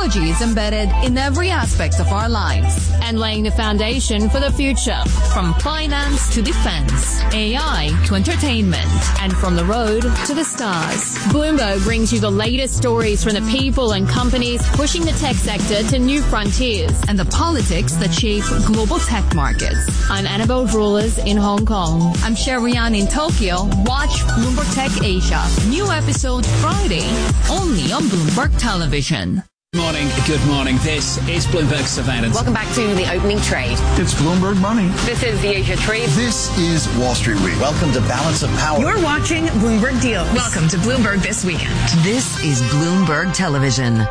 technology is embedded in every aspect of our lives and laying the foundation for the future, from finance to defense, AI to entertainment, and from the road to the stars. Bloomberg brings you the latest stories from the people and companies pushing the tech sector to new frontiers and the politics that shape global tech markets. I'm Annabelle Rulers in Hong Kong. I'm Sherian in Tokyo. Watch Bloomberg Tech Asia. New episode Friday, only on Bloomberg Television. Good morning. This is Bloomberg Surveillance. Welcome back to the opening trade. It's Bloomberg Money. This is the Asia Trade. This is Wall Street Week. Welcome to Balance of Power. You're watching Bloomberg Deals. Welcome to Bloomberg This Weekend. This is Bloomberg Television.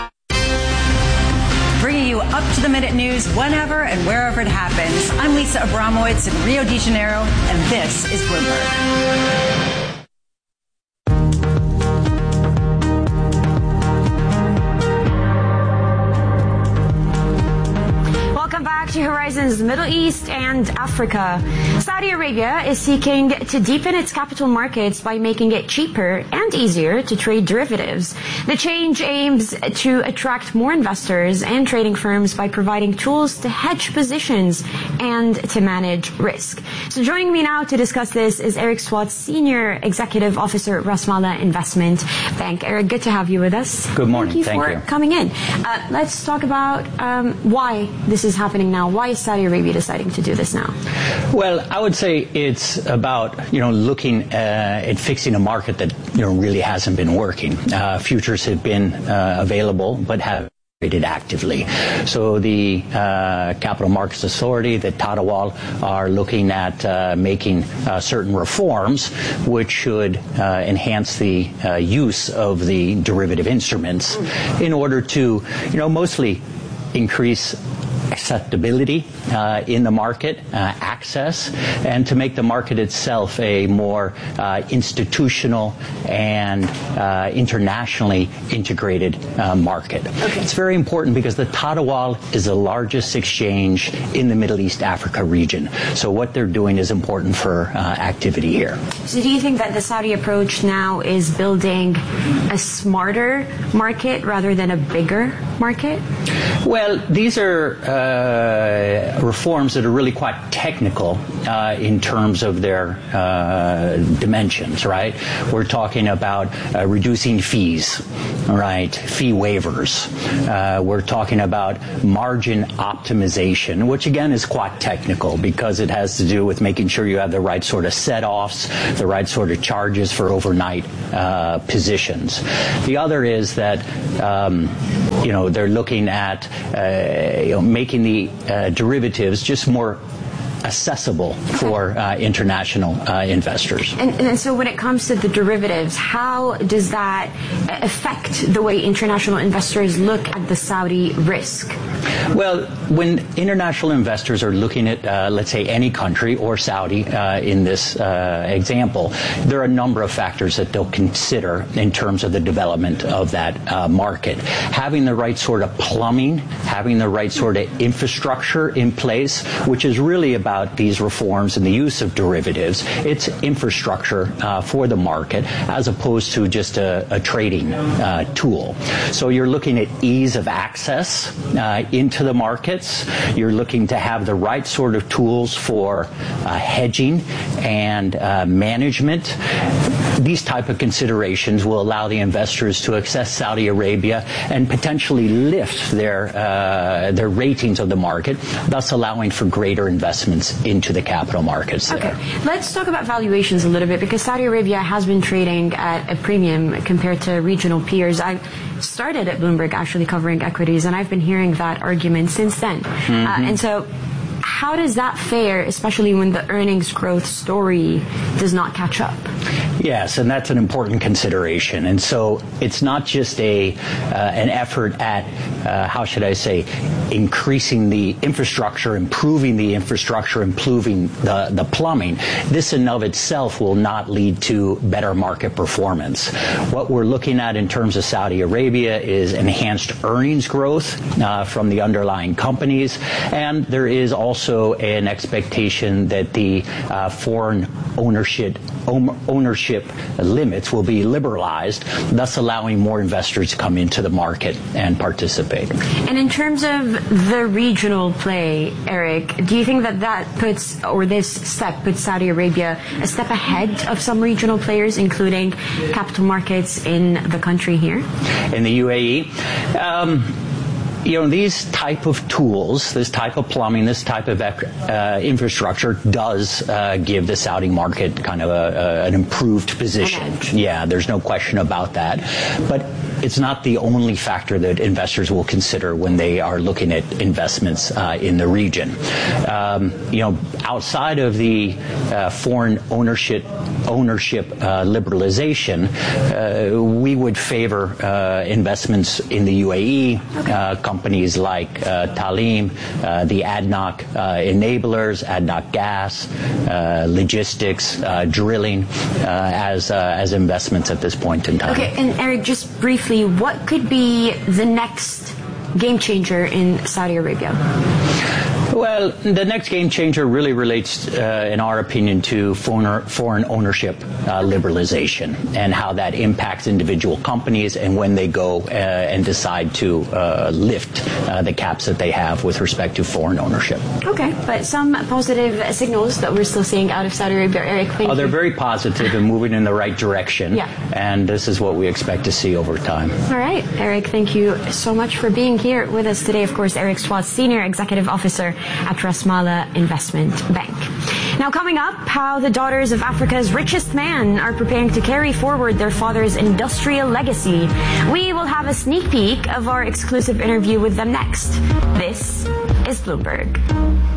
Bringing you up-to-the-minute news whenever and wherever it happens. I'm Lisa Abramowitz in Rio de Janeiro, and this is Bloomberg. Welcome back to Horizons Middle East and Africa. Saudi Arabia is seeking to deepen its capital markets by making it cheaper and easier to trade derivatives. The change aims to attract more investors and trading firms by providing tools to hedge positions and to manage risk. So joining me now to discuss this is Eric Swat, Senior Executive Officer at Rasmala Investment Bank. Eric, good to have you with us. Good morning. Thank you for coming in. Let's talk about why this is happening now. Why is Saudi Arabia deciding to do this now? Well, I would say it's about, looking at fixing a market that, really hasn't been working. Futures have been available, but have traded actively. So the Capital Markets Authority, the Tadawul, are looking at making certain reforms which should enhance the use of the derivative instruments in order to, mostly increase acceptability in the market, access, and to make the market itself a more institutional and internationally integrated market. Okay. It's very important because the Tadawul is the largest exchange in the Middle East Africa region. So what they're doing is important for activity here. So do you think that the Saudi approach now is building a smarter market rather than a bigger market? Well, these are reforms that are really quite technical in terms of their dimensions, right? We're talking about reducing fees, right? Fee waivers. We're talking about margin optimization, which again is quite technical because it has to do with making sure you have the right sort of set-offs, the right sort of charges for overnight positions. The other is that, they're looking at, making the derivatives just more accessible for international investors. And so when it comes to the derivatives, how does that affect the way international investors look at the Saudi risk? Well, when international investors are looking at, let's say, any country or Saudi in this example, there are a number of factors that they'll consider in terms of the development of that market. Having the right sort of plumbing, having the right sort of infrastructure in place, which is really about these reforms and the use of derivatives. It's infrastructure for the market as opposed to just a trading tool. So you're looking at ease of access into the markets. You're looking to have the right sort of tools for hedging and management. These type of considerations will allow the investors to access Saudi Arabia and potentially lift their ratings of the market, thus allowing for greater investments into the capital markets there. Okay, let's talk about valuations a little bit because Saudi Arabia has been trading at a premium compared to regional peers. I started at Bloomberg actually covering equities, and I've been hearing that argument since then. And so how does that fare, especially when the earnings growth story does not catch up? Yes, and that's an important consideration. And so it's not just an effort at, increasing the infrastructure, improving the infrastructure, improving the plumbing. This in of itself will not lead to better market performance. What we're looking at in terms of Saudi Arabia is enhanced earnings growth from the underlying companies, and there is also also an expectation that the foreign ownership limits will be liberalized, thus allowing more investors to come into the market and participate. And in terms of the regional play, Eric, do you think that puts, or this step puts Saudi Arabia a step ahead of some regional players, including capital markets in the country here? In the UAE? These type of tools, this type of plumbing, this type of infrastructure does give the Saudi market kind of an improved position. Yeah, there's no question about that. But it's not the only factor that investors will consider when they are looking at investments in the region. Outside of the foreign ownership liberalization, we would favor investments in the UAE, companies like Talim, the ADNOC enablers, ADNOC Gas, logistics, drilling, as investments at this point in time. Okay, and Eric, just briefly, what could be the next game changer in Saudi Arabia? Well, the next game changer really relates, in our opinion, to foreign ownership liberalization and how that impacts individual companies and when they go and decide to lift the caps that they have with respect to foreign ownership. Okay, but some positive signals that we're still seeing out of Saudi Arabia, Eric, thank you. They're very positive and moving in the right direction. Yeah. And this is what we expect to see over time. All right, Eric, thank you so much for being here with us today. Of course, Eric Swat, Senior Executive Officer at Rasmala Investment Bank. Now, coming up, how the daughters of Africa's richest man are preparing to carry forward their father's industrial legacy. We will have a sneak peek of our exclusive interview with them next. This is Bloomberg.